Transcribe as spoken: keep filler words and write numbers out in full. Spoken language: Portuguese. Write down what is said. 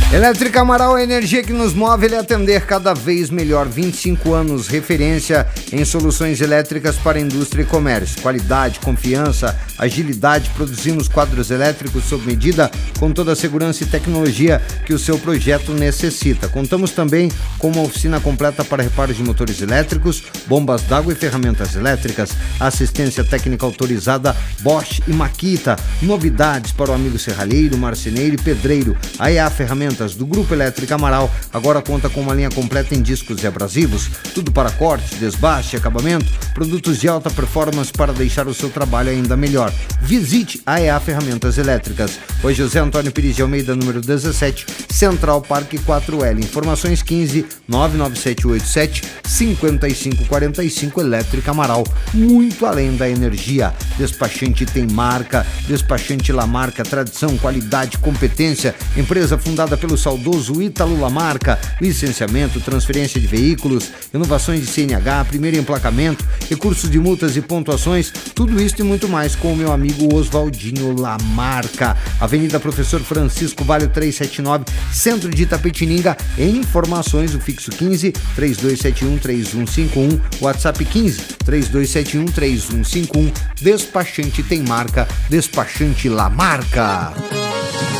Elétrica Amaral, a energia que nos move, ele atender cada vez melhor. vinte e cinco anos, referência em soluções elétricas para indústria e comércio. Qualidade, confiança, agilidade, produzimos quadros elétricos sob medida com toda a segurança e tecnologia que o seu projeto necessita. Contamos também com uma oficina completa para reparos de motores elétricos, bombas d'água e ferramentas elétricas, assistência técnica autorizada Bosch e Makita. Novidades para o amigo serralheiro, marceneiro e pedreiro. A E A Ferramentas do Grupo Elétrica Amaral agora conta com uma linha completa em discos e abrasivos, tudo para corte, desbaste, acabamento, produtos de alta performance para deixar o seu trabalho ainda melhor. Visite a E A Ferramentas Elétricas, Rua José Antônio Pires de Almeida, número dezessete, Central Parque quatro L. Informações quinze, nove nove sete oito sete, cinco cinco quatro cinco. Elétrica Amaral, muito além da energia. Despachante tem marca, Despachante Lamarca, tradição, qualidade, competência, empresa fundada pelo pelo saudoso Ítalo Lamarca, licenciamento, transferência de veículos, inovações de C N H, primeiro emplacamento, recursos de multas e pontuações, tudo isso e muito mais com o meu amigo Oswaldinho Lamarca. Avenida Professor Francisco Vale trezentos e setenta e nove, Centro de Itapetininga. Informações, o fixo quinze, três dois sete um, três um cinco um, WhatsApp quinze, três dois sete um, três um cinco um. Despachante tem marca, Despachante Lamarca.